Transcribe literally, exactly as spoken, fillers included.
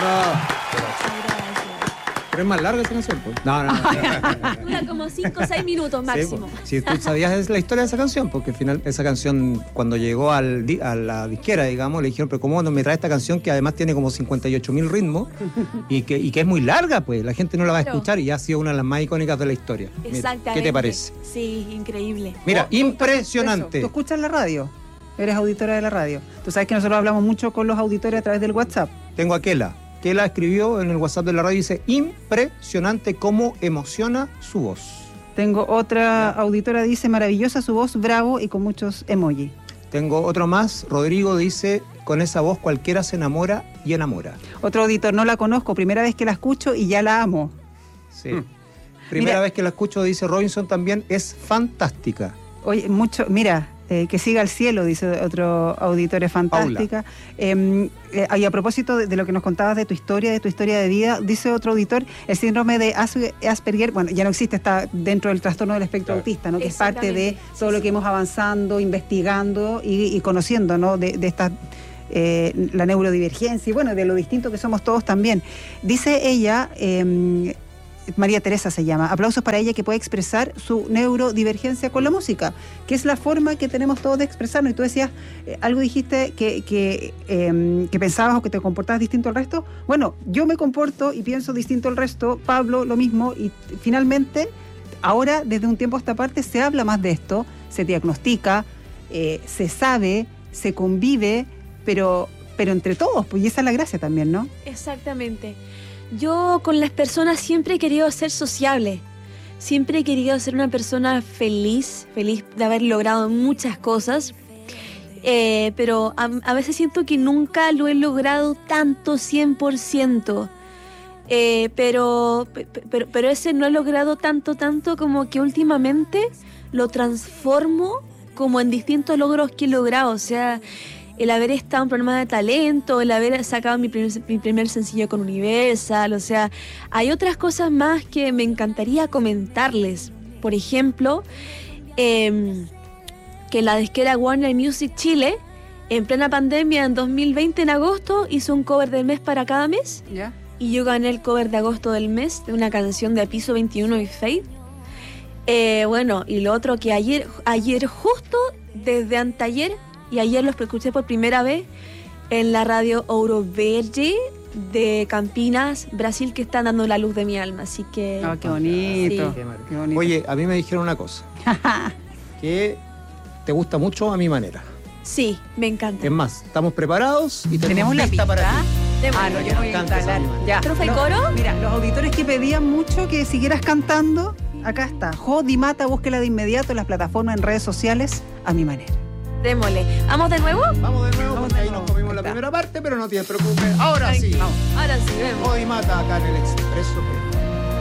Pero es más larga esa canción, pues. No, no, no. Dura como cinco o seis minutos máximo. Sí, pues. Si tú sabías la historia de esa canción, porque al final esa canción, cuando llegó al di, a la disquera, digamos, le dijeron, pero ¿cómo no me trae esta canción que además tiene como cincuenta y ocho mil ritmos y que, y que es muy larga, pues? La gente no la va a escuchar y ya ha sido una de las más icónicas de la historia. Exactamente. ¿Qué te parece? Sí, increíble. Mira, Oh, impresionante. Eso. ¿Tú escuchas la radio? Eres auditora de la radio. Tú sabes que nosotros hablamos mucho con los auditores a través del WhatsApp. Tengo a Kela. Kela escribió en el WhatsApp de la radio y dice, impresionante cómo emociona su voz. Tengo otra auditora, dice, maravillosa su voz, bravo, y con muchos emoji. Tengo otro más, Rodrigo dice, con esa voz cualquiera se enamora y enamora. Otro auditor, no la conozco, primera vez que la escucho y ya la amo. Sí. Mm. Primera mira, vez que la escucho, dice Robinson también, es fantástica. Oye, mucho, mira... Eh, que siga el cielo, dice otro auditor, es fantástica. Eh, eh, y a propósito de, de lo que nos contabas de tu historia, de tu historia de vida, dice otro auditor, el síndrome de Asperger, bueno, ya no existe, está dentro del trastorno del espectro claro. autista, ¿no? Que es parte de todo sí, lo que sí. hemos avanzando, investigando y, y conociendo, ¿no? De, de esta, eh, la neurodivergencia y bueno, de lo distinto que somos todos también. Dice ella... Eh, María Teresa se llama, aplausos para ella que puede expresar su neurodivergencia con la música, que es la forma que tenemos todos de expresarnos. Y tú decías, eh, algo dijiste que, que, eh, que pensabas o que te comportabas distinto al resto. Bueno, yo me comporto y pienso distinto al resto, Pablo lo mismo, y finalmente, ahora desde un tiempo a esta parte se habla más de esto, se diagnostica, eh, se sabe, se convive, pero, pero entre todos, pues y esa es la gracia también, ¿no? Exactamente. Yo con las personas siempre he querido ser sociable, siempre he querido ser una persona feliz, feliz de haber logrado muchas cosas, eh, pero a, a veces siento que nunca lo he logrado tanto cien por ciento, eh, pero, pero, pero ese no he logrado tanto, tanto como que últimamente lo transformo como en distintos logros que he logrado, o sea... el haber estado en programas de talento, el haber sacado mi primer, mi primer sencillo con Universal, o sea, hay otras cosas más que me encantaría comentarles. Por ejemplo, eh, que la disquera Warner Music Chile, en plena pandemia, en dos mil veinte, en agosto, hizo un cover del mes para cada mes, ¿ya? Y yo gané el cover de agosto del mes de una canción de Piso veintiuno y Faith. Eh, bueno, y lo otro que ayer, ayer justo desde anteayer, y ayer los escuché por primera vez en la radio Ouro Verde de Campinas, Brasil, que están dando la luz de mi alma. Así que... Oh, qué bonito. Sí. Qué bonito. Oye, a mí me dijeron una cosa. Que te gusta mucho a mi manera. Sí, me encanta. Es más, estamos preparados y tenemos la pista para ti. Ah, no, yo voy a instalar. Ya. ¿Profe No, coro? Mira, los auditores que pedían mucho que siguieras cantando, acá está. Jodi Mata, búsquela de inmediato en las plataformas, en redes sociales, a mi manera. Démosle. ¿Vamos de nuevo? Vamos de nuevo, Vamos porque de ahí nuevo. nos comimos la Está. primera parte, pero no te preocupes. Ahora sí. Ahora sí, vemos. Hoy mata acá en el Expreso.